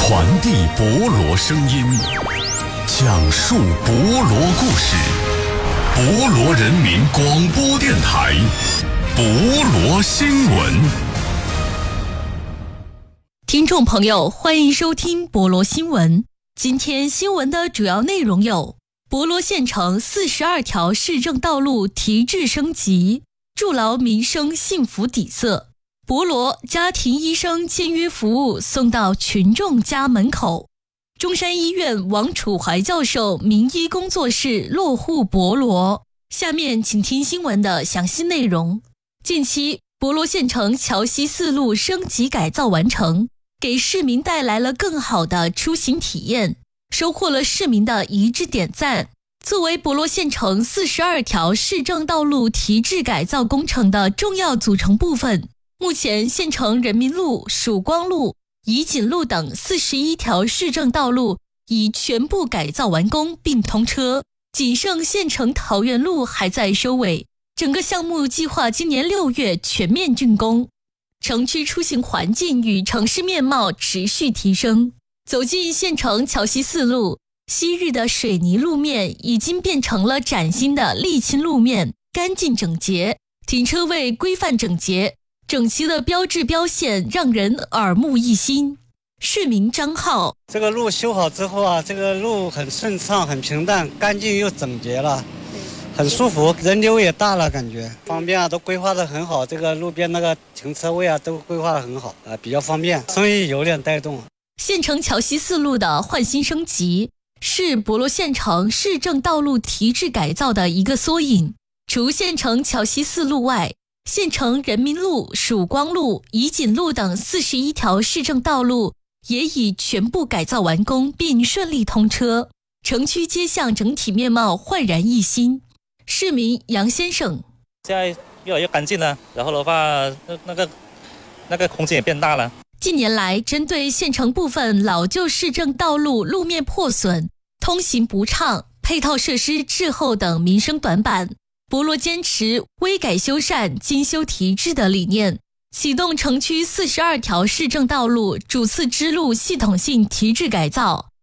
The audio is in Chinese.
传递博罗声音，讲述博罗故事。博罗人民广播电台，博罗新闻。 听众朋友，欢迎收听博罗新闻。今天新闻的主要内容有：博罗县城42条市政道路提质升级，筑牢民生幸福底色；博罗家庭医生签约服务送到群众家门口；中山医院王楚怀教授名医工作室落户博罗。下面请听新闻的详细内容。近期，博罗县城桥西四路升级改造完成，给市民带来了更好的出行体验，收获了市民的一致点赞。作为博罗县城42条市政道路提质改造工程的重要组成部分，目前县城人民路、曙光路、怡锦路等41条市政道路已全部改造完工并通车，仅剩县城桃园路还在收尾。整个项目计划今年6月全面竣工，城区出行环境与城市面貌持续提升。走进县城桥西四路，昔日的水泥路面已经变成了崭新的沥青路面，干净整洁，停车位规范整洁，整齐的标志标线让人耳目一新。市民张浩： 这个路修好之后啊，这个路很顺畅，很平淡，干净又整洁了，很舒服，人流也大了，感觉方便啊，都规划得很好。这个路边那个停车位啊，都规划得很好，比较方便，生意有点带动。 县城桥西四路的换新升级是博罗县城市政道路提质改造的一个缩影。除县城桥西四路外，县城人民路、曙光路、怡锦路等41条市政道路也已全部改造完工并顺利通车，城区街巷整体面貌焕然一新。市民杨先生： 现在越来越干净了，然后的话那个空间也变大了。 近年来，针对县城部分老旧市政道路路面破损、通行不畅、配套设施滞后等民生短板，博罗坚持微改修缮、精修提质的理念，启动城区42条市政道路主次支路系统性提质改造，